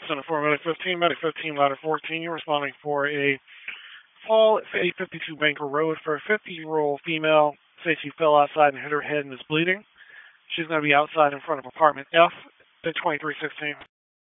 Center for Medic 15, Medic 15, Ladder 14. You're responding for a fall at 852 Banker Road for a 50-year-old female. Says she fell outside and hit her head and is bleeding. She's going to be outside in front of apartment F at 2316.